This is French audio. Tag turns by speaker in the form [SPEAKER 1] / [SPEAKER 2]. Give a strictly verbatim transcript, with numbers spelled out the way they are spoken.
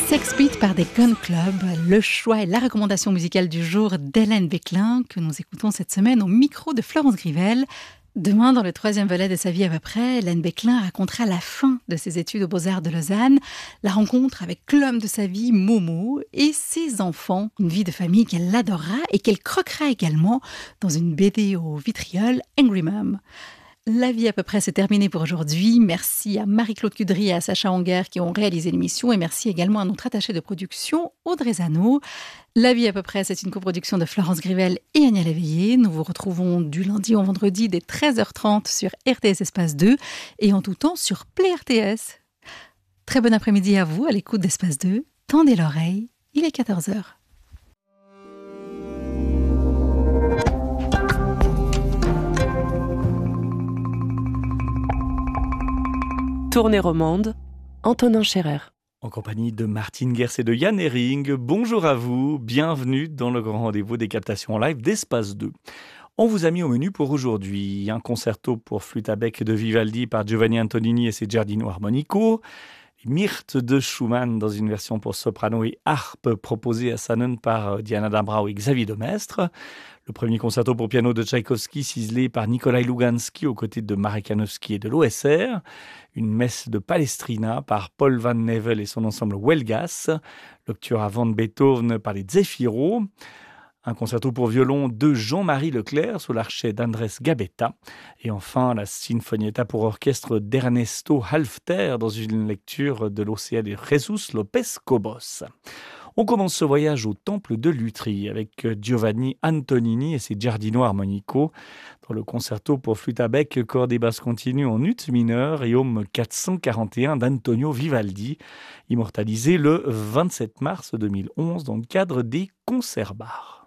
[SPEAKER 1] Sex Beat par des Gun Club, le choix et la recommandation musicale du jour d'Hélène Béclin, que nous écoutons cette semaine au micro de Florence Grivel. Demain, dans le troisième volet de sa vie à peu près, Hélène Béclin racontera la fin de ses études aux Beaux-Arts de Lausanne, la rencontre avec l'homme de sa vie, Momo, et ses enfants. Une vie de famille qu'elle adorera et qu'elle croquera également dans une B D au vitriol, Angry Mom. La vie à peu près, c'est terminé pour aujourd'hui. Merci à Marie-Claude Cudry et à Sacha Anger qui ont réalisé l'émission. Et merci également à notre attachée de production, Audrey Zano. La vie à peu près, c'est une coproduction de Florence Grivel et Agnès Léveillé. Nous vous retrouvons du lundi au vendredi dès treize heures trente sur R T S Espace deux et en tout temps sur Play R T S. Très bon après-midi à vous à l'écoute d'Espace deux. Tendez l'oreille, il est quatorze heures.
[SPEAKER 2] Tournée romande, Antonin Scherer.
[SPEAKER 3] En compagnie de Martine Gers et de Yann Hering, bonjour à vous, bienvenue dans le grand rendez-vous des captations en live d'Espace deux. On vous a mis au menu pour aujourd'hui un concerto pour flûte à bec de Vivaldi par Giovanni Antonini et ses Giardino Armonico, Myrte de Schumann dans une version pour soprano et harpe proposée à Sannen par Diana Dambrau et Xavier Demestre, le premier concerto pour piano de Tchaïkovski ciselé par Nikolai Lugansky aux côtés de Marek Janowski et de l'O S R, une messe de Palestrina par Paul Van Nevel et son ensemble Huelgas, l'Octura van Beethoven par les Zefiro, un concerto pour violon de Jean-Marie Leclerc sous l'archet d'Andrés Gabetta, et enfin la Sinfonietta pour orchestre d'Ernesto Halffter dans une lecture de l'Océan de Jesus Lopez Cobos. On commence ce voyage au temple de Lutry avec Giovanni Antonini et ses Giardino Armonico dans le concerto pour flûte à bec, cordes et basses continues en ut mineur et Om quatre cent quarante et un d'Antonio Vivaldi, immortalisé le vingt-sept mars deux mille onze dans le cadre des Concerts Bars.